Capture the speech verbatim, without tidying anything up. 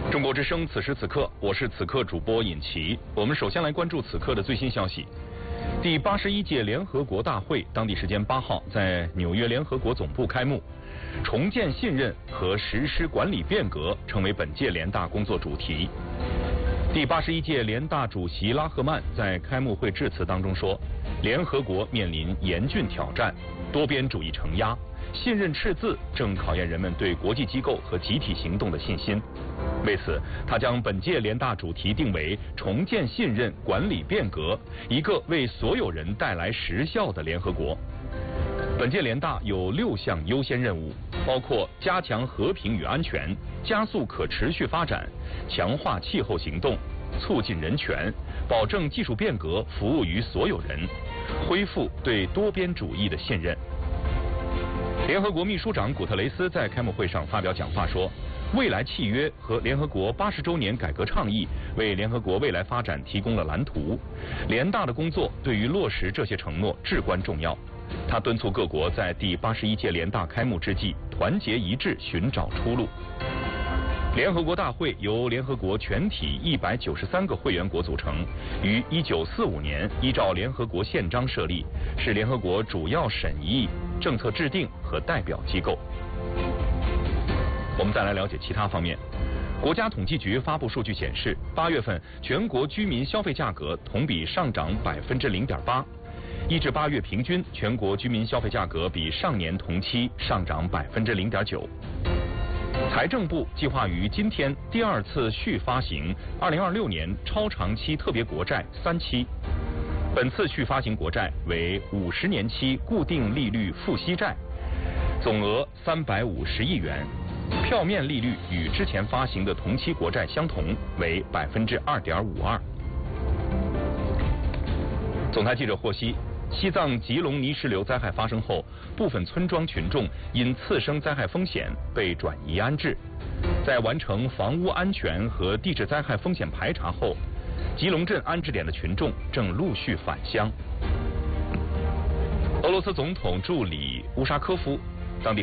中国之声，此时此刻，我是此刻主播尹奇。我们首先来关注此刻的最新消息。第八十一届联合国大会当地时间八号在纽约联合国总部开幕，重建信任和实施管理变革成为本届联大工作主题。第八十一届联大主席拉赫曼在开幕会致辞当中说，联合国面临严峻挑战，多边主义承压，信任赤字正考验人们对国际机构和集体行动的信心。为此，他将本届联大主题定为重建信任、管理变革，一个为所有人带来实效的联合国。本届联大有六项优先任务，包括加强和平与安全，加速可持续发展，强化气候行动，促进人权，保证技术变革服务于所有人，恢复对多边主义的信任。联合国秘书长古特雷斯在开幕会上发表讲话说，未来契约和联合国八十周年改革倡议为联合国未来发展提供了蓝图，联大的工作对于落实这些承诺至关重要。他敦促各国在第八十一届联大开幕之际团结一致，寻找出路。联合国大会由联合国全体一百九十三个会员国组成，于一九四五年依照联合国宪章设立，是联合国主要审议、政策制定和代表机构。我们再来了解其他方面。国家统计局发布数据显示，八月份全国居民消费价格同比上涨百分之零点八，一至八月平均全国居民消费价格比上年同期上涨百分之零点九。财政部计划于今天第二次续发行二零二六年超长期特别国债三期，本次续发行国债为五十年期固定利率付息债，总额三百五十亿元。票面利率与之前发行的同期国债相同，为百分之二点五二。总台记者获悉，西藏吉隆泥石流灾害发生后，部分村庄群众因次生灾害风险被转移安置。在完成房屋安全和地质灾害风险排查后，吉隆镇安置点的群众正陆续返乡。俄罗斯总统助理乌沙科夫